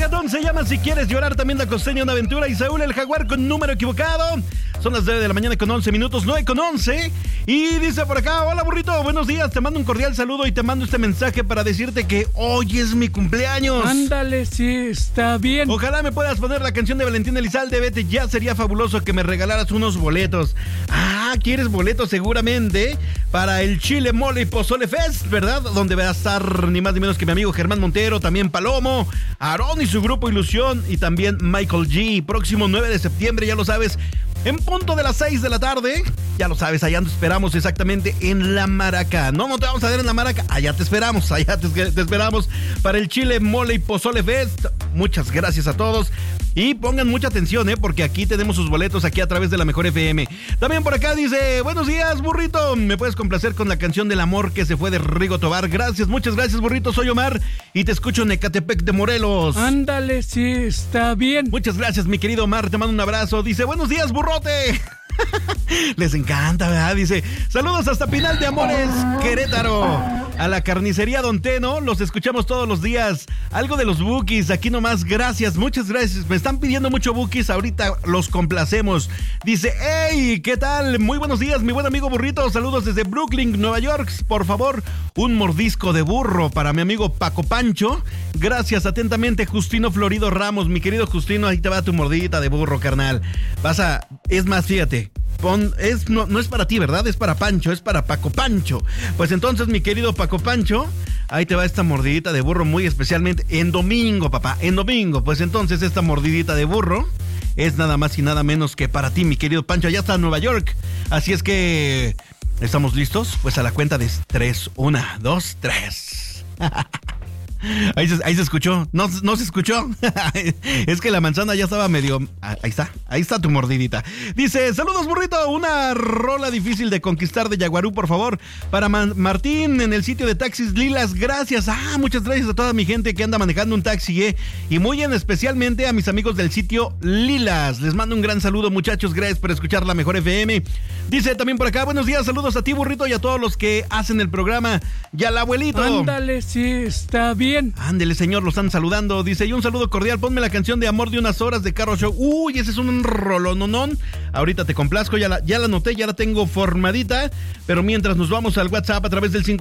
Megatón se llama Si Quieres Llorar, también La Costeña, Una Aventura, y Saúl el Jaguar con número equivocado. Son las 9 de la mañana con 11 minutos, 9 con 11. Y dice por acá: hola burrito, buenos días, te mando un cordial saludo y te mando este mensaje para decirte que hoy es mi cumpleaños. Ándale, sí, está bien. Ojalá me puedas poner la canción de Valentín Elizalde, vete, ya sería fabuloso que me regalaras unos boletos. Ah, ¿quieres boletos seguramente para el Chile Mole y Pozole Fest, verdad? Donde va a estar ni más ni menos que mi amigo Germán Montero, también Palomo, Aarón y su grupo Ilusión, y también Michael G. Próximo 9 de septiembre, ya lo sabes, en punto de las 6 de la tarde, ya lo sabes, allá nos esperamos exactamente en La Maraca. No te vamos a ver en La Maraca, allá te esperamos, te esperamos para el Chile Mole y Pozole Fest. Muchas gracias a todos y pongan mucha atención, porque aquí tenemos sus boletos aquí a través de la Mejor FM. También por acá dice: buenos días, burrito, me puedes complacer con la canción del amor que se fue de Rigo Tobar. Gracias, muchas gracias, burrito, soy Omar y te escucho en Ecatepec de Morelos. Ándale, sí, está bien. Muchas gracias, mi querido Omar, te mando un abrazo. Dice: buenos días, burrote. Les encanta, ¿verdad? Dice: saludos hasta Pinal de Amores, Querétaro, a la carnicería Don Teno, los escuchamos todos los días. Algo de los Bukis, aquí nomás, gracias, muchas gracias. Me están pidiendo mucho Bukis, ahorita los complacemos. Dice: hey, ¿qué tal? Muy buenos días, mi buen amigo burrito, saludos desde Brooklyn, Nueva York. Por favor, un mordisco de burro para mi amigo Paco Pancho. Gracias, atentamente, Justino Florido Ramos. Mi querido Justino, ahí te va tu mordidita de burro, carnal. Es más, fíjate, no es para ti, ¿verdad? Es para Pancho, es para Paco Pancho. Pues entonces, mi querido Paco Pancho, ahí te va esta mordidita de burro, muy especialmente en domingo, papá, en domingo. Pues entonces esta mordidita de burro es nada más y nada menos que para ti, mi querido Pancho, allá está Nueva York. Así es que, ¿estamos listos? Pues a la cuenta de 3, 1, 2, 3. Ahí se escuchó. No se escuchó. Es que la manzana ya estaba medio... Ahí está tu mordidita. Dice: saludos, burrito, una rola difícil de conquistar de Yaguarú, por favor, para Martín en el sitio de taxis Lilas. Gracias. Muchas gracias a toda mi gente que anda manejando un taxi, y muy especialmente a mis amigos del sitio Lilas. Les mando un gran saludo, muchachos. Gracias por escuchar la Mejor FM. Dice también por acá: buenos días, saludos a ti, burrito, y a todos los que hacen el programa. Y al abuelito. Ándale, sí, está bien. Ándele, señor, lo están saludando. Dice: y un saludo cordial, ponme la canción de Amor de unas horas de Carro Show. Uy, ese es un rolononón. Ahorita te complazco, ya la anoté, ya la tengo formadita. Pero mientras nos vamos al WhatsApp a través del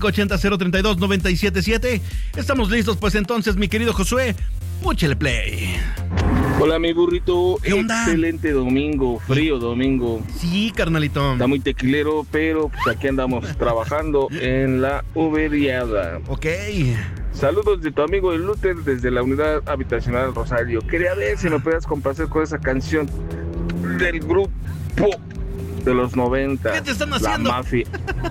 5580-032-977. Estamos listos, pues entonces, mi querido Josué, púchele play. Hola, mi burrito. ¿Qué onda? Excelente domingo, frío domingo. Sí, carnalito. Está muy tequilero, pero pues aquí andamos trabajando en la uberiada. Ok. Saludos de tu amigo el Luther desde la unidad habitacional Rosario. Quería ver si me puedes complacer con esa canción del grupo de los 90. ¿Qué te están haciendo? La Mafia.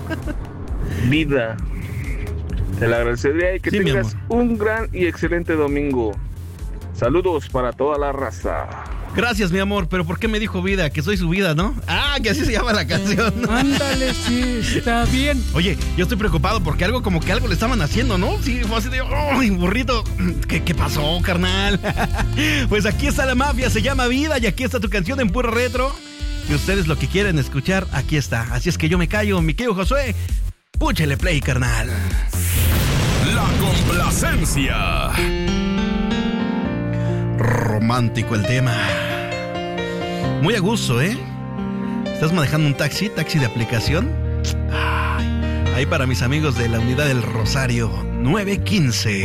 Vida. Te la agradecería y que sí, tengas un gran y excelente domingo. Saludos para toda la raza. Gracias, mi amor, pero ¿por qué me dijo vida? Que soy su vida, ¿no? Que así se llama la canción. Ándale, sí, está bien. Oye, yo estoy preocupado porque algo le estaban haciendo, ¿no? Sí, fue así de... ¡ay, burrito! ¿Qué pasó, carnal? Pues aquí está la mafia, se llama Vida, y aquí está tu canción en puro retro. Y ustedes lo que quieren escuchar, aquí está. Así es que yo me callo, mi querido Josué. Púchele play, carnal. La complacencia. Romántico el tema. Muy a gusto, ¿eh? ¿Estás manejando un taxi de aplicación? Ahí para mis amigos de la unidad del Rosario 915.